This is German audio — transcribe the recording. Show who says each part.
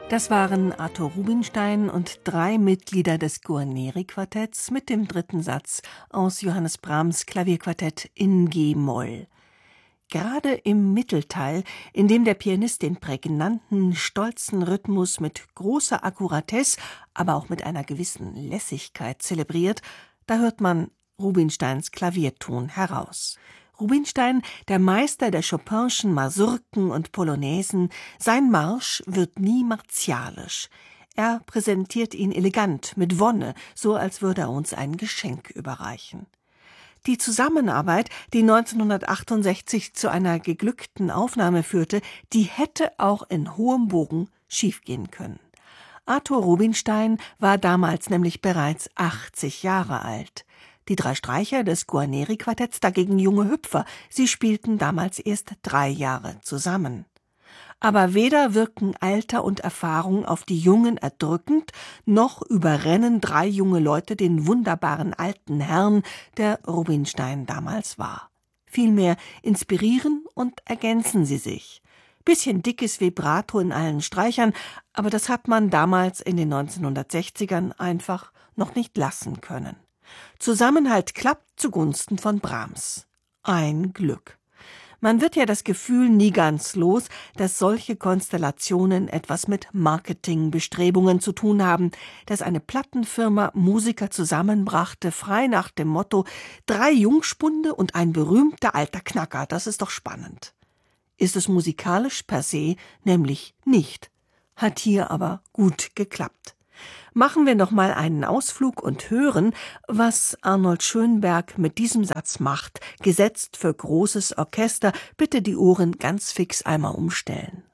Speaker 1: Das waren Arthur Rubinstein und 3 Mitglieder des Guarneri-Quartetts mit dem 3. Satz aus Johannes Brahms' Klavierquartett in G-Moll. Gerade im Mittelteil, in dem der Pianist den prägnanten, stolzen Rhythmus mit großer Akkuratesse, aber auch mit einer gewissen Lässigkeit zelebriert, da hört man Rubinsteins Klavierton heraus. Rubinstein, der Meister der Chopinschen Masurken und Polonaisen, sein Marsch wird nie martialisch. Er präsentiert ihn elegant, mit Wonne, so als würde er uns ein Geschenk überreichen. Die Zusammenarbeit, die 1968 zu einer geglückten Aufnahme führte, die hätte auch in hohem Bogen schiefgehen können. Arthur Rubinstein war damals nämlich bereits 80 Jahre alt. Die 3 Streicher des Guarneri-Quartetts dagegen junge Hüpfer, sie spielten damals erst 3 Jahre zusammen. Aber weder wirken Alter und Erfahrung auf die Jungen erdrückend, noch überrennen 3 junge Leute den wunderbaren alten Herrn, der Rubinstein damals war. Vielmehr inspirieren und ergänzen sie sich. Bisschen dickes Vibrato in allen Streichern, aber das hat man damals in den 1960ern einfach noch nicht lassen können. Zusammenhalt klappt zugunsten von Brahms. Ein Glück. Man wird ja das Gefühl nie ganz los, dass solche Konstellationen etwas mit Marketingbestrebungen zu tun haben, dass eine Plattenfirma Musiker zusammenbrachte, frei nach dem Motto: 3 Jungspunde und ein berühmter alter Knacker, das ist doch spannend. Ist es musikalisch per se nämlich nicht. Hat hier aber gut geklappt. Machen wir noch mal einen Ausflug und hören, was Arnold Schönberg mit diesem Satz macht, gesetzt für großes Orchester. Bitte die Ohren ganz fix einmal umstellen.